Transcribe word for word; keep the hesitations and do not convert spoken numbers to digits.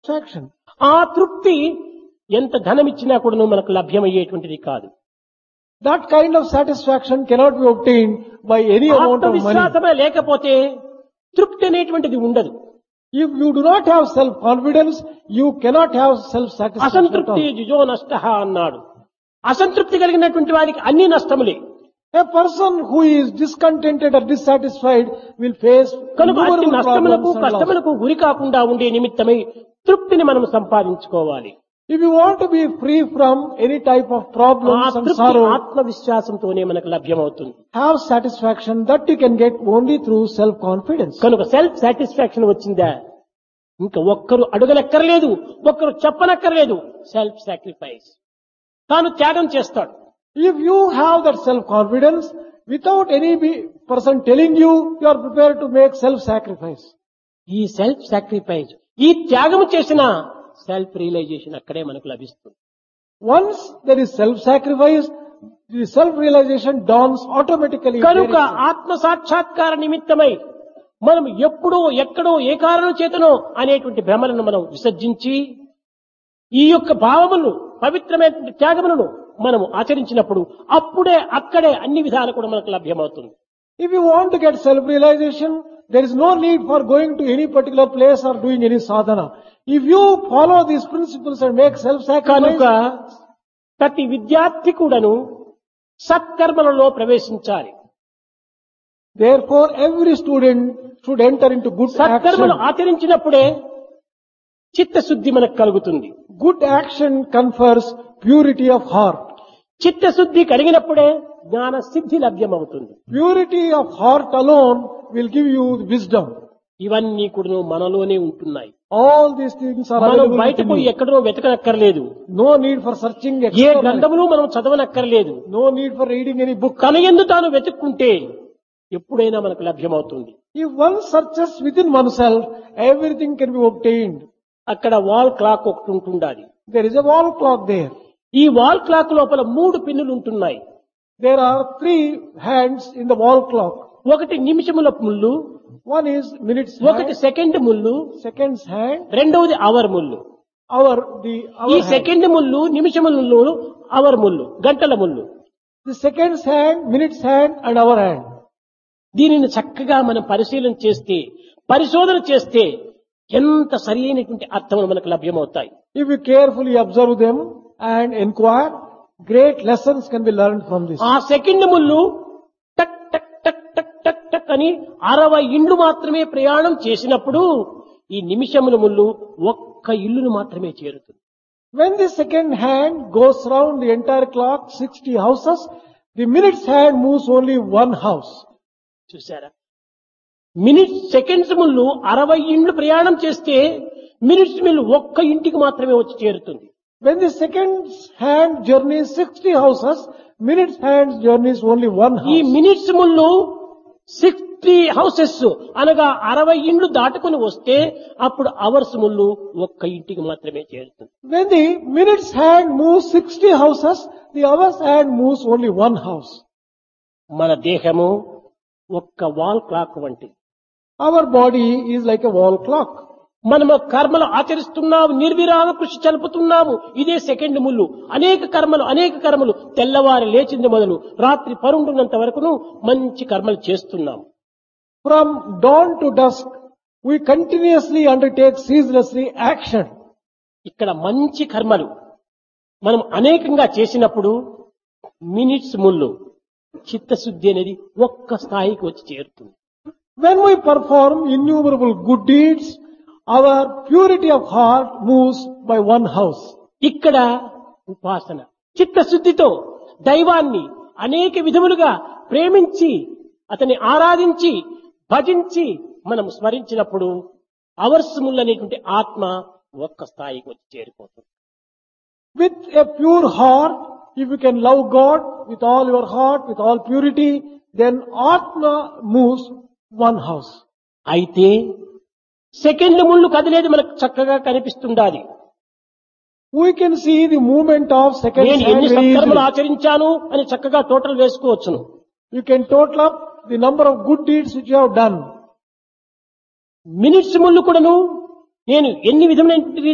satisfaction. ఆ తృప్తి ఎంత ధనమిచ్చినా కూడా మనకు లభ్యమయ్యేటువంటిది కాదు. That kind of satisfaction cannot be obtained by any amount of money. ఆత్మవిశ్వాసమే లేకపోతే తృప్తి అనేటువంటిది ఉండదు. If you do not have self-confidence, you cannot have self-satisfaction. అసంతృప్తి జుజో నష్టః అన్నాడు. అసంతృప్తి కలిగినటువంటి వారికి అన్ని నష్టములే. A person who is discontented or dissatisfied will face కనుక అన్ని innumerable నష్టములకు problems and losses. కష్టములకు గురి కాకుండా ఉండే నిమిత్తమై తృప్తిని మనం సంపాదించుకోవాలి. If you want to be free from any type of ఆ problems and తృప్తి sorrow, ఆత్మవిశ్వాసంతోనే మనకు లభ్యమవుతుంది. have satisfaction that you can get only through self-confidence. కనుక సెల్ఫ్ సాటిస్ఫాక్షన్ వచ్చిందా ఇంకా ఒక్కరు అడగనక్కర్లేదు, ఒక్కరు చెప్పనక్కర్లేదు. సెల్ఫ్ సాక్రిఫైస్, తాను త్యాగం చేస్తాడు. If you have that self-confidence, without any be- person telling you, you are prepared to make self-sacrifice. ఈ సెల్ఫ్ సాక్రిఫైస్, ఈ త్యాగం చేసిన సెల్ఫ్ రియలైజేషన్ అక్కడే మనకు లభిస్తుంది. Once there is self-sacrifice, the self-realization dawns automatically. కనుక ఆత్మ సాక్షాత్కార నిమిత్తమై మనం ఎప్పుడో ఎక్కడో ఏ కారణం చేతనో అనేటువంటి భ్రమలను మనం విసర్జించి ఈ యొక్క భావములను పవిత్రమైన త్యాగములను మనము ఆచరించినప్పుడు అప్పుడే అక్కడే అన్ని విధాలు కూడా మనకు లభ్యమవుతుంది. If you want to get self-realization, there is no need for going to any particular place or doing any sadhana. If you follow these principles and make self-sacrifice, కనుక ప్రతి విద్యార్థి కూడాను సత్కర్మలలో ప్రవేశించాలి. therefore every student should enter into good సత్కర్మలు action. ఆచరించినప్పుడే చిత్తశుద్ధి మనకు కలుగుతుంది. Good action confers purity of heart. చిత్తశుద్ధి కలిగినప్పుడే జ్ఞాన సిద్ధి లభ్యమవుతుంది. Purity of heart alone will give you wisdom. ఇవన్నీ కూడా మనలోనే ఉంటున్నాయి. All these things are మనం available బయట within పోయి you. ఎక్కడో వెతకనక్కర్లేదు. No need for searching A externally. గ్రంథములు మనం చదవనక్కర్లేదు. No need for reading any book. తన యందు తాను వెతుక్కుంటే ఎప్పుడైనా మనకు లభ్యమవుతుంది. If one searches within oneself, everything can be obtained. అక్కడ వాల్ క్లాక్ ఒకటి ఉంటుండాలి. There is a wall clock there. ఈ వాల్ క్లాక్ లోపల మూడు పిన్నులు ఉంటున్నాయి. There are three hands in the wall clock. ఒకటి నిమిషముల ముళ్ళు, One is minutes ఒకటి hand, సెకండ్ ముళ్ళు, seconds hand, రెండవది అవర్ ముళ్ళు. hour, the ఈ hour hand. సెకండ్ ముళ్ళు, నిమిషముల ముళ్ళు, అవర్ ముళ్ళు, గంటల ముళ్ళు. The seconds hand, minutes hand and hour hand. దీనిని చక్కగా మనం పరిశీలన చేస్తే, పరిశోధన చేస్తే ఎంత సరి అయినటువంటి అర్థములు మనకు లభ్యమవుతాయి. If you carefully observe them and inquire, great lessons can be learned from this. ఆ సెకండ్ ముళ్ళు టక్ టక్ టక్ టక్ టక్ టక్ అని అరవై ఇండ్లు మాత్రమే ప్రయాణం చేసినప్పుడు ఈ నిమిషముల ముళ్ళు ఒక్క ఇల్లును మాత్రమే చేరుతుంది. When the second hand goes round the entire clock, sixty houses, the minutes hand moves only one house. చూసారా? మినిట్స్ సెకండ్స్ ముళ్ళు అరవై ఇండ్లు ప్రయాణం చేస్తే మినిట్స్ మిల్లు ఒక్క ఇంటికి మాత్రమే వచ్చి చేరుతుంది. When the second hand journeys sixty houses, minutes hand journeys only one ఈ house. మినిట్స్ ముళ్ళు సిక్స్టీ హౌసెస్ అనగా అరవై ఇండ్లు దాటుకుని వస్తే అప్పుడు అవర్స్ ముళ్ళు ఒక్క ఇంటికి మాత్రమే చేరుతుంది. When the minutes hand moves sixty houses, the hours hand moves only one house. మన దేహము ఒక్క వాల్ క్లాక్ వంటిది. Our body is like a wall clock. మనము కర్మలు ఆచరిస్తున్నాము, నిర్విరామ కృషి చలుపుతున్నాము. ఇదే సెకండ్ ముళ్ళు. అనేక కర్మలు అనేక కర్మలు తెల్లవారి లేచింది మొదలు రాత్రి పరుండున్నంత వరకును మంచి కర్మలు చేస్తున్నాము. From dawn to dusk, we continuously undertake ceaselessly action. ఇక్కడ మంచి కర్మలు మనం అనేకంగా చేసినప్పుడు మినిట్స్ ముళ్ళు చిత్తశుద్ధి అనేది ఒక్క స్థాయికి వచ్చి చేరుతుంది. When we perform innumerable good deeds, our purity of heart moves by one house. ఇక్కడ ఉపాసన చిత్తశుద్ధితో దైవాన్ని అనేక విధములుగా ప్రేమించి అతన్ని ఆరాధించి భజించి మనం స్మరించినప్పుడు అవర్స్ ముళ్ళనేటువంటి ఆత్మ ఒక్క స్థాయికి వచ్చి చేరిపోతుంది. With a pure heart, if you can love God with all your heart, with all purity, then Atma moves one house. అయితే సెకండ్ ముళ్ళు కదిలేది మనకు చక్కగా కనిపిస్తుండాలి. We can see the movement of second నేను hand ఎన్ని very సత్కర్మలు easily. ఆచరించాను అని చక్కగా total వేసుకోవచ్చును. You can total up the number of good deeds which you have done. Minutes ముళ్ళు కూడాను నేను ఎన్ని విధమైన